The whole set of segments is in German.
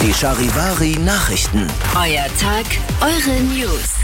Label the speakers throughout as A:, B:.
A: Die Charivari Nachrichten.
B: Euer Tag, eure News.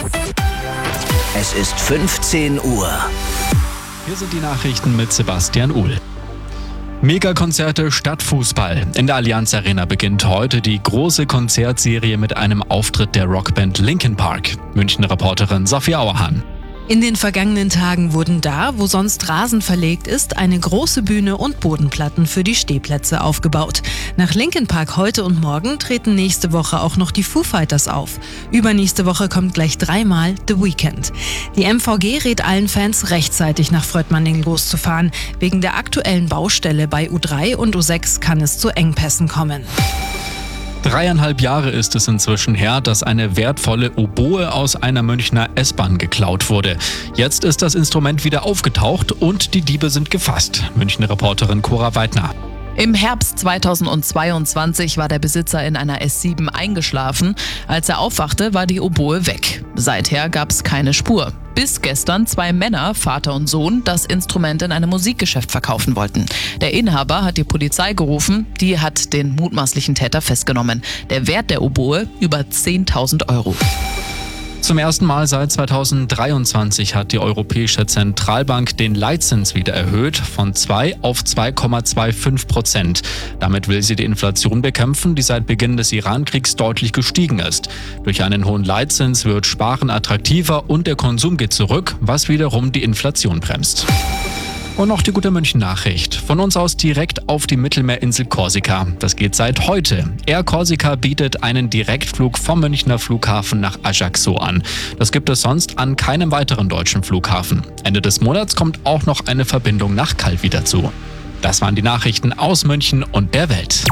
A: Es ist 15 Uhr.
C: Hier sind die Nachrichten mit Sebastian Uhl. Megakonzerte statt Fußball. In der Allianz Arena beginnt heute die große Konzertserie mit einem Auftritt der Rockband Linkin Park. München-Reporterin Sophie Auerhahn.
D: In den vergangenen Tagen wurden da, wo sonst Rasen verlegt ist, eine große Bühne und Bodenplatten für die Stehplätze aufgebaut. Nach Linkin Park heute und morgen treten nächste Woche auch noch die Foo Fighters auf. Übernächste Woche kommt gleich dreimal The Weeknd. Die MVG rät allen Fans, rechtzeitig nach Fröttmanning loszufahren. Wegen der aktuellen Baustelle bei U3 und U6 kann es zu Engpässen kommen.
C: 3,5 Jahre ist es inzwischen her, dass eine wertvolle Oboe aus einer Münchner S-Bahn geklaut wurde. Jetzt ist das Instrument wieder aufgetaucht und die Diebe sind gefasst. München-Reporterin Cora Weidner.
E: Im Herbst 2022 war der Besitzer in einer S7 eingeschlafen. Als er aufwachte, war die Oboe weg. Seither gab es keine Spur. Bis gestern 2 Männer, Vater und Sohn, das Instrument in einem Musikgeschäft verkaufen wollten. Der Inhaber hat die Polizei gerufen, die hat den mutmaßlichen Täter festgenommen. Der Wert der Oboe über 10.000 Euro.
C: Zum ersten Mal seit 2023 hat die Europäische Zentralbank den Leitzins wieder erhöht, von 2 auf 2,25%. Damit will sie die Inflation bekämpfen, die seit Beginn des Iran-Kriegs deutlich gestiegen ist. Durch einen hohen Leitzins wird Sparen attraktiver und der Konsum geht zurück, was wiederum die Inflation bremst. Und noch die gute München-Nachricht. Von uns aus direkt auf die Mittelmeerinsel Korsika. Das geht seit heute. Air Korsika bietet einen Direktflug vom Münchner Flughafen nach Ajaccio an. Das gibt es sonst an keinem weiteren deutschen Flughafen. Ende des Monats kommt auch noch eine Verbindung nach Calvi dazu. Das waren die Nachrichten aus München und der Welt.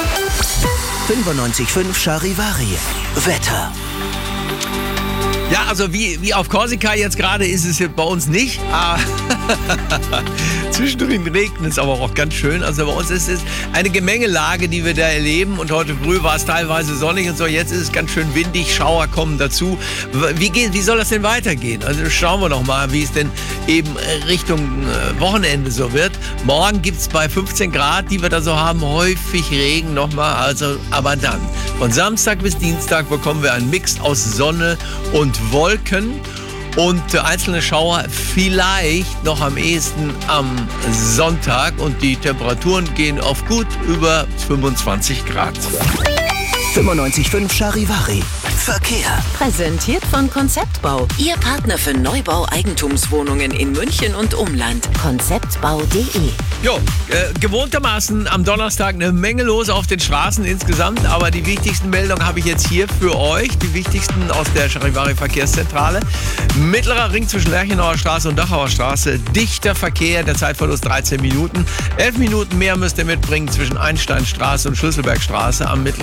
A: 95.5 Charivari. Wetter.
F: Ja, also wie auf Korsika jetzt gerade ist es jetzt bei uns nicht. Zwischendrin regnet es aber auch ganz schön. Also bei uns ist es eine Gemengelage, die wir da erleben. Und heute früh war es teilweise sonnig und so. Jetzt ist es ganz schön windig, Schauer kommen dazu. Wie soll das denn weitergehen? Also schauen wir noch mal, wie es denn eben Richtung Wochenende so wird. Morgen gibt es bei 15 Grad, die wir da so haben, häufig Regen nochmal. Also, aber dann, von Samstag bis Dienstag bekommen wir einen Mix aus Sonne und Wolken und einzelne Schauer vielleicht noch am ehesten am Sonntag und die Temperaturen gehen auf gut über 25 Grad.
A: 95.5 Charivari. Verkehr.
B: Präsentiert von Konzeptbau. Ihr Partner für Neubau Eigentumswohnungen in München und Umland. Konzeptbau.de.
F: Jo, gewohntermaßen am Donnerstag eine Menge los auf den Straßen insgesamt, aber die wichtigsten Meldungen habe ich jetzt hier für euch, die wichtigsten aus der Charivari Verkehrszentrale. Mittlerer Ring zwischen Lerchenauer Straße und Dachauer Straße, dichter Verkehr, der Zeitverlust 13 Minuten. 11 Minuten mehr müsst ihr mitbringen zwischen Einsteinstraße und Schlüsselbergstraße am Mittleren